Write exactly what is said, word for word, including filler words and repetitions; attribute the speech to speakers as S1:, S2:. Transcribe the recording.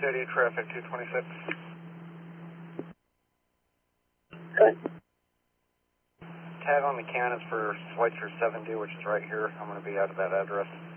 S1: City, traffic two twenty-six.
S2: Good.
S1: Tag on the can is for Schweitzer seventy, which is right here. I'm going to be out of that address.